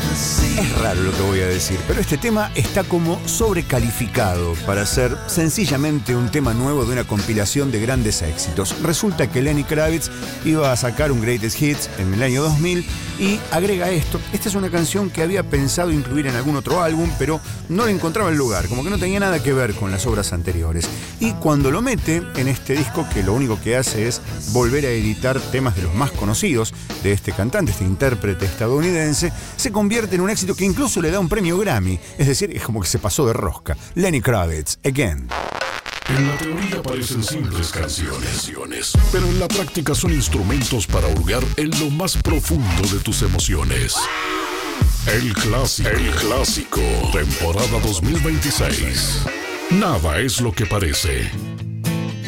Es raro lo que voy a decir, pero este tema está como sobrecalificado para ser sencillamente un tema nuevo de una compilación de grandes éxitos. Resulta que Lenny Kravitz iba a sacar un Greatest Hits en el año 2000 y agrega esto. Esta es una canción que había pensado incluir en algún otro álbum, pero no le encontraba el lugar, como que no tenía nada que ver con las obras anteriores. Y cuando lo mete en este disco, que lo único que hace es volver a editar temas de los más conocidos de este cantante, este intérprete estadounidense, se convierte en un éxito que incluso le da un premio Grammy. Es decir, es como que se pasó de rosca. Lenny Kravitz, Again. En la teoría parecen simples canciones, pero en la práctica son instrumentos para hurgar en lo más profundo de tus emociones. El clásico, temporada 2026. Nada es lo que parece.